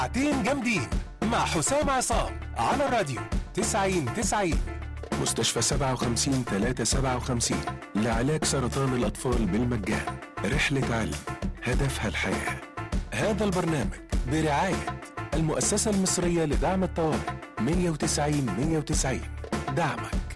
ساعتين جامدين مع حسام عصام على الراديو 90-90. مستشفى 57-357 لعلاج سرطان الأطفال بالمجان. رحلة علم هدفها الحياة. هذا البرنامج برعاية المؤسسة المصرية لدعم الطوارئ 190-190. دعمك